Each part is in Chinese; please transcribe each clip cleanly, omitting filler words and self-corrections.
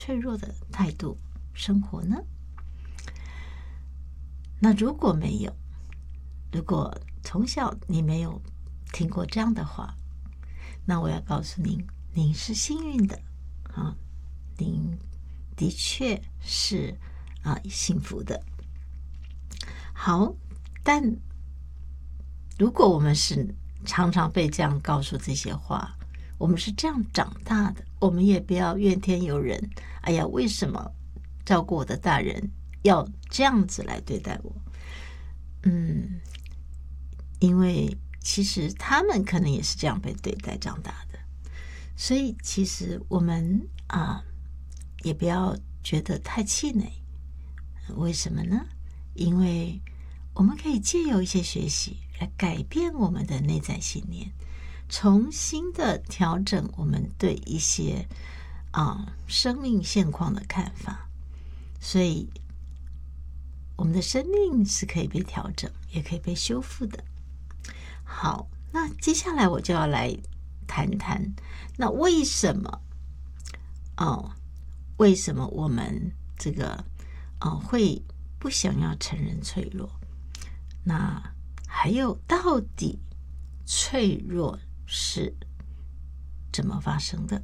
脆弱的态度生活呢？那如果没有，如果从小你没有听过这样的话，那我要告诉您，您是幸运的啊，您的确是幸福的。好，但如果我们是常常被这样告诉这些话，我们是这样长大的，我们也不要怨天尤人。哎呀，为什么照顾我的大人要这样子来对待我？因为其实他们可能也是这样被对待长大的，所以其实我们也不要觉得太气馁。为什么呢？因为我们可以借由一些学习来改变我们的内在信念，重新的调整我们对一些生命现况的看法。所以我们的生命是可以被调整，也可以被修复的。好，那接下来我就要来谈谈，那为什么我们这个会不想要承认脆弱？那还有到底脆弱是怎么发生的？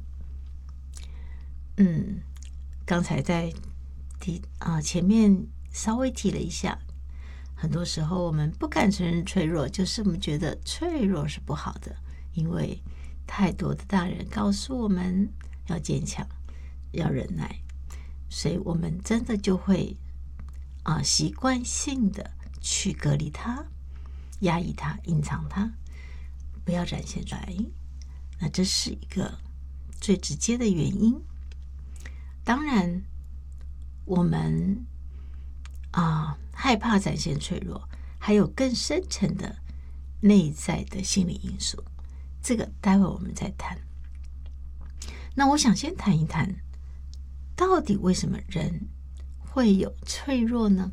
刚才在前面稍微提了一下，很多时候我们不敢承认脆弱，就是我们觉得脆弱是不好的，因为太多的大人告诉我们要坚强，要忍耐，所以我们真的就会习惯性的去隔离它、压抑它、隐藏它，不要展现出来。那这是一个最直接的原因。当然我们害怕展现脆弱，还有更深层的内在的心理因素，这个待会我们再谈。那我想先谈一谈，到底为什么人会有脆弱呢？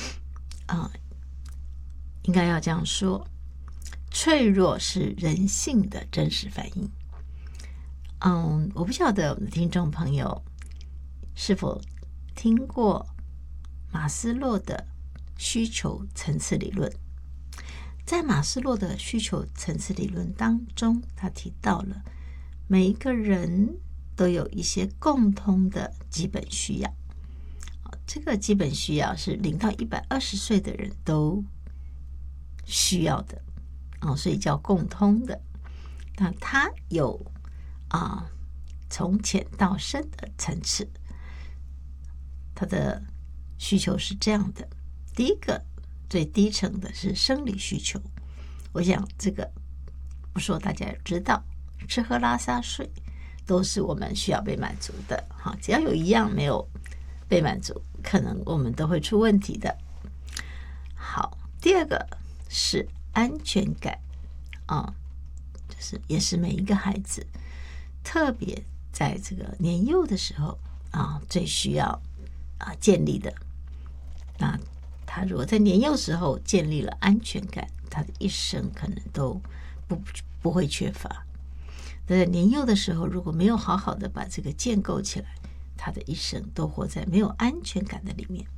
应该要这样说，脆弱是人性的真实反应。我不晓得我们的听众朋友是否听过马斯洛的需求层次理论。在马斯洛的需求层次理论当中，他提到了每一个人都有一些共通的基本需要，这个基本需要是0到120岁的人都需要的，所以叫共通的。那它有从浅到深的层次，它的需求是这样的。第一个最低层的是生理需求，我想这个不说大家也知道，吃喝拉撒睡都是我们需要被满足的。只要有一样没有被满足，可能我们都会出问题的。好，第二个是安全感，就是也是每一个孩子特别在这个年幼的时候最需要建立的。那他如果在年幼时候建立了安全感，他的一生可能都不会缺乏。在年幼的时候如果没有好好的把这个建构起来，他的一生都活在没有安全感的里面。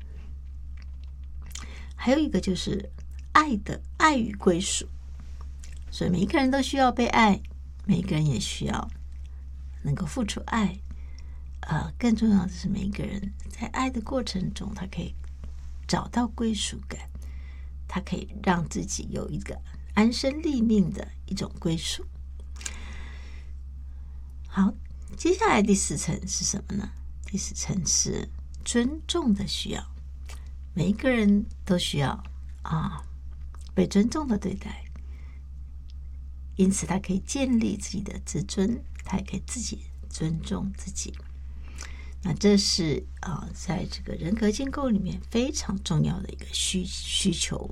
还有一个就是爱与归属，所以每一个人都需要被爱，每一个人也需要能够付出爱。更重要的是，每一个人在爱的过程中，他可以找到归属感，他可以让自己有一个安身立命的一种归属。好，接下来第4层是什么呢？第4层是尊重的需要，每一个人都需要被尊重的对待，因此他可以建立自己的自尊，他也可以自己尊重自己。那这是在这个人格建构里面非常重要的一个需求。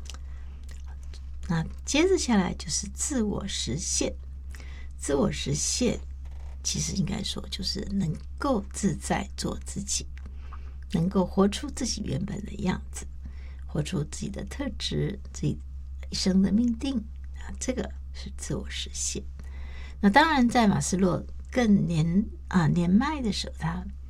那接着下来就是自我实现。自我实现其实应该说就是能够自在做自己，能够活出自己原本的样子，活出自己的特质，自己一生的命定，这个是自我实现。那当然在马斯洛更年迈的时候，他